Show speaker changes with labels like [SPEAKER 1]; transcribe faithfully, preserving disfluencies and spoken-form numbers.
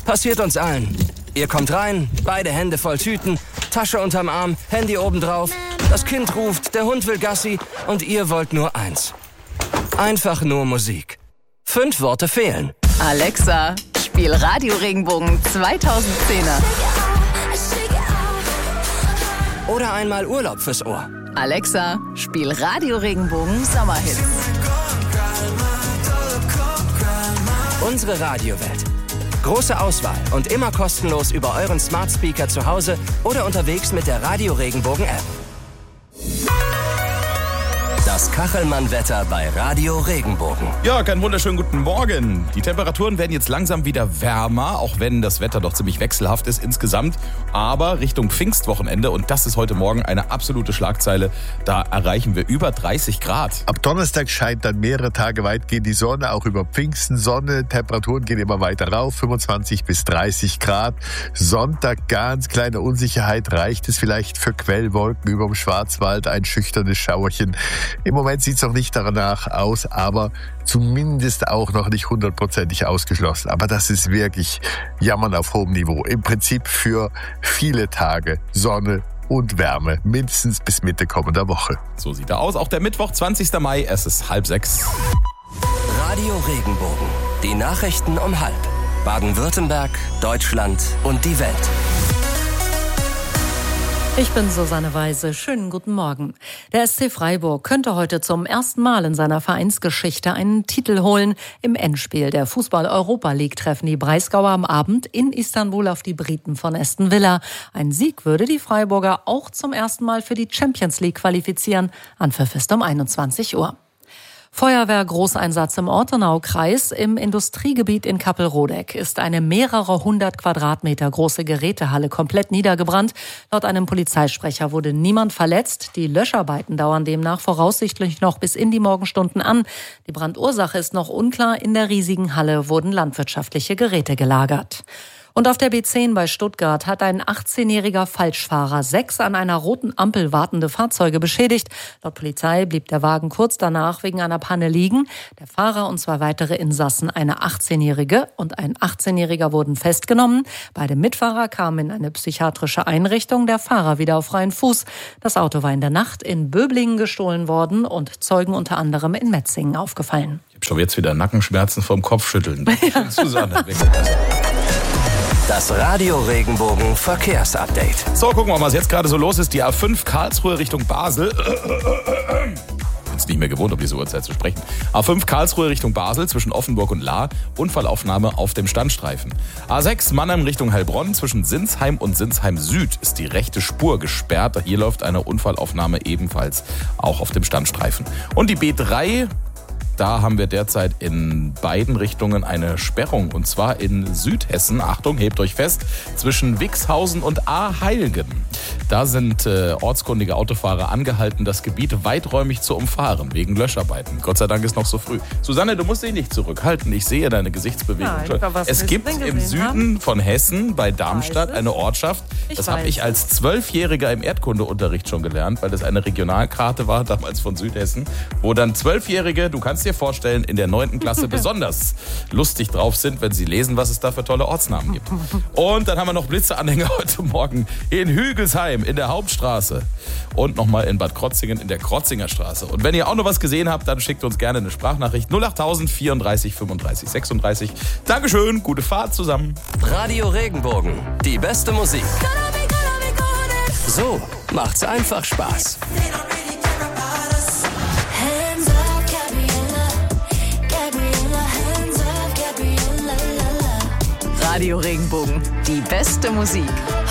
[SPEAKER 1] Passiert uns allen. Ihr kommt rein, beide Hände voll Tüten, Tasche unterm Arm, Handy obendrauf. Das Kind ruft, der Hund will Gassi und ihr wollt nur eins. Einfach nur Musik. Fünf Worte fehlen.
[SPEAKER 2] Alexa, spiel Radio Regenbogen zweitausendzehner.
[SPEAKER 1] Oder einmal Urlaub fürs Ohr.
[SPEAKER 2] Alexa, spiel Radio Regenbogen Sommerhits.
[SPEAKER 1] Unsere Radiowelt. Große Auswahl und immer kostenlos über euren Smart Speaker zu Hause oder unterwegs mit der Radio Regenbogen App. Das Kachelmann-Wetter bei Radio Regenbogen.
[SPEAKER 3] Ja, keinen wunderschönen guten Morgen. Die Temperaturen werden jetzt langsam wieder wärmer, auch wenn das Wetter doch ziemlich wechselhaft ist insgesamt. Aber Richtung Pfingstwochenende, und das ist heute Morgen eine absolute Schlagzeile, da erreichen wir über dreißig Grad.
[SPEAKER 4] Ab Donnerstag scheint dann mehrere Tage weitgehend die Sonne, auch über Pfingsten Sonne. Temperaturen gehen immer weiter rauf, fünfundzwanzig bis dreißig Grad. Sonntag ganz kleine Unsicherheit, reicht es vielleicht für Quellwolken über dem Schwarzwald, ein schüchternes Schauerchen. Im Moment sieht es noch nicht danach aus, aber zumindest auch noch nicht hundertprozentig ausgeschlossen. Aber das ist wirklich Jammern auf hohem Niveau. Im Prinzip für viele Tage Sonne und Wärme, mindestens bis Mitte kommender Woche.
[SPEAKER 3] So sieht er aus. Auch der Mittwoch, zwanzigster Mai, es ist halb sechs.
[SPEAKER 1] Radio Regenbogen. Die Nachrichten um halb. Baden-Württemberg, Deutschland und die Welt.
[SPEAKER 5] Ich bin Susanne Weise. Schönen guten Morgen. Der S C Freiburg könnte heute zum ersten Mal in seiner Vereinsgeschichte einen Titel holen. Im Endspiel der Fußball-Europa-League treffen die Breisgauer am Abend in Istanbul auf die Briten von Aston Villa. Ein Sieg würde die Freiburger auch zum ersten Mal für die Champions League qualifizieren. Anpfiff ist um einundzwanzig Uhr. Feuerwehr-Großeinsatz im Ortenau-Kreis. Im Industriegebiet in Kappelrodeck ist eine mehrere hundert Quadratmeter große Gerätehalle komplett niedergebrannt. Laut einem Polizeisprecher wurde niemand verletzt. Die Löscharbeiten dauern demnach voraussichtlich noch bis in die Morgenstunden an. Die Brandursache ist noch unklar. In der riesigen Halle wurden landwirtschaftliche Geräte gelagert. Und auf der B zehn bei Stuttgart hat ein achtzehnjähriger Falschfahrer sechs an einer roten Ampel wartende Fahrzeuge beschädigt. Laut Polizei blieb der Wagen kurz danach wegen einer Panne liegen. Der Fahrer und zwei weitere Insassen, eine achtzehnjährige und ein achtzehnjähriger, wurden festgenommen. Beide Mitfahrer kamen in eine psychiatrische Einrichtung, der Fahrer wieder auf freien Fuß. Das Auto war in der Nacht in Böblingen gestohlen worden und Zeugen unter anderem in Metzingen aufgefallen.
[SPEAKER 3] Ich habe schon jetzt wieder Nackenschmerzen vom Kopfschütteln. Ja. Susanne,
[SPEAKER 1] das Radio Regenbogen Verkehrsupdate.
[SPEAKER 3] So, gucken wir mal, was jetzt gerade so los ist. Die A fünf Karlsruhe Richtung Basel. Ich bin es nicht mehr gewohnt, um diese Uhrzeit zu sprechen. A fünf Karlsruhe Richtung Basel zwischen Offenburg und Lahr. Unfallaufnahme auf dem Standstreifen. A sechs Mannheim Richtung Heilbronn zwischen Sinsheim und Sinsheim Süd ist die rechte Spur gesperrt. Hier läuft eine Unfallaufnahme ebenfalls auch auf dem Standstreifen. Und die B drei... Da haben wir derzeit in beiden Richtungen eine Sperrung. Und zwar in Südhessen, Achtung, hebt euch fest, zwischen Wixhausen und Aheilgen. Da sind äh, ortskundige Autofahrer angehalten, das Gebiet weiträumig zu umfahren, wegen Löscharbeiten. Gott sei Dank ist noch so früh. Susanne, du musst dich nicht zurückhalten. Ich sehe deine Gesichtsbewegung.
[SPEAKER 5] Ja, glaub,
[SPEAKER 3] es gibt im Süden haben? von Hessen, bei Darmstadt, eine Ortschaft. Ich das habe ich als Zwölfjähriger im Erdkundeunterricht schon gelernt, weil das eine Regionalkarte war, damals von Südhessen, wo dann Zwölfjährige, du kannst dir vorstellen, in der neunten Klasse besonders lustig drauf sind, wenn sie lesen, was es da für tolle Ortsnamen gibt. Und dann haben wir noch Blitzeanhänger heute Morgen in Hügelsheim in der Hauptstraße und nochmal in Bad Krotzingen in der Krotzinger Straße. Und wenn ihr auch noch was gesehen habt, dann schickt uns gerne eine Sprachnachricht null achttausend vierunddreißig fünfunddreißig sechsunddreißig. Dankeschön, gute Fahrt zusammen.
[SPEAKER 1] Radio Regenbogen, die beste Musik. So macht's einfach Spaß.
[SPEAKER 2] Radio Regenbogen, die beste Musik.